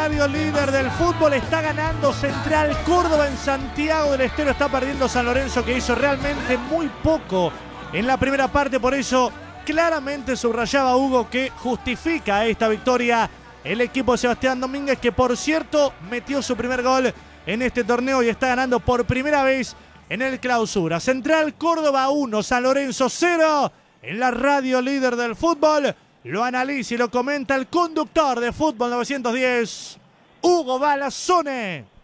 radio líder del fútbol. Está ganando Central Córdoba en Santiago del Estero. Está perdiendo San Lorenzo, que hizo realmente muy poco en la primera parte. Por eso claramente subrayaba Hugo que justifica esta victoria el equipo de Sebastián Domínguez, que por cierto metió su primer gol en este torneo y está ganando por primera vez en el Clausura. Central Córdoba 1, San Lorenzo 0 en la radio líder del fútbol. Lo analiza y lo comenta el conductor de Fútbol 910, Hugo Balazzone.